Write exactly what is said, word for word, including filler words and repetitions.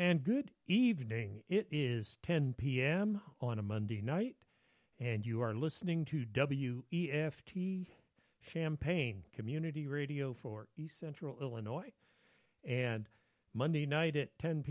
And good evening. It is ten p.m. on a Monday night, and you are listening to W E F T Champaign, community radio for East Central Illinois. And Monday night at ten